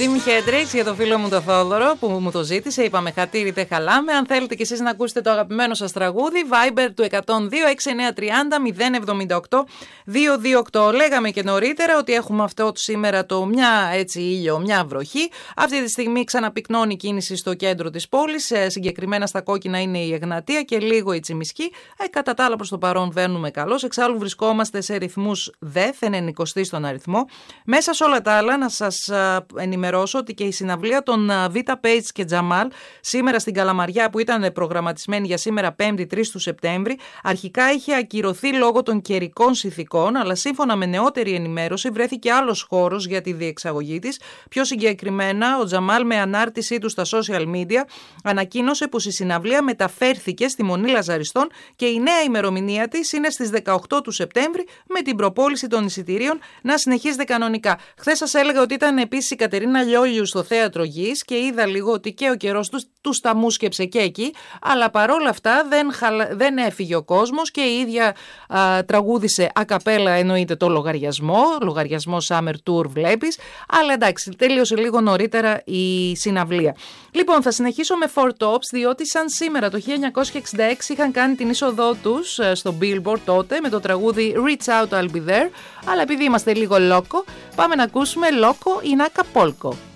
Jimi Hendrix για το φίλο μου το Θόδωρο που μου το ζήτησε. Είπαμε χατήρι δεν χαλάμε. Αν θέλετε κι εσείς να ακούσετε το αγαπημένο σας τραγούδι, Viber του 102 6930 078 228. Λέγαμε και νωρίτερα ότι έχουμε αυτό σήμερα το μια έτσι ήλιο, μια βροχή. Αυτή τη στιγμή ξαναπυκνώνει η κίνηση στο κέντρο της πόλης. Συγκεκριμένα στα κόκκινα είναι η Εγνατία και λίγο η Τσιμισκή. Κατά τα άλλα προς το παρόν βαίνουμε καλώς. Εξάλλου βρισκόμαστε σε ρυθμούς δεν είναι 20 στον αριθμό. Μέσα σε όλα τα άλλα να σας ενημερώσω ότι και η συναυλία των Vita Page και Jamal σήμερα στην Καλαμαριά που ήταν προγραμματισμένη για σήμερα 5η 3 του Σεπτέμβρη αρχικά είχε ακυρωθεί λόγω των καιρικών συνθηκών, αλλά σύμφωνα με νεότερη ενημέρωση βρέθηκε άλλος χώρος για τη διεξαγωγή της. Πιο συγκεκριμένα ο Jamal με ανάρτησή του στα social media ανακοίνωσε πως η συναυλία μεταφέρθηκε στη Μονή Λαζαριστών και η νέα ημερομηνία της είναι στις 18 του Σεπτέμβρη με την προπόληση των εισιτηρίων να συνεχίζεται κανονικά. Χθες σας έλεγα ότι ήταν επίσης η Κατερίνα Λιόλιου στο Θέατρο Γης και είδα λίγο ότι και ο καιρός τους τα μούσκεψε και εκεί, αλλά παρόλα αυτά δεν έφυγε ο κόσμος και η ίδια τραγούδισε ακαπέλα, εννοείται το λογαριασμό Summer Tour βλέπεις, αλλά εντάξει τελείωσε λίγο νωρίτερα η συναυλία. Λοιπόν, θα συνεχίσω με Four Tops, διότι σαν σήμερα το 1966 είχαν κάνει την είσοδό τους στο Billboard τότε με το τραγούδι Reach Out I'll Be There, αλλά επειδή είμαστε λίγο λόκο, πάμε να ακούσουμε Loco in Acapulco.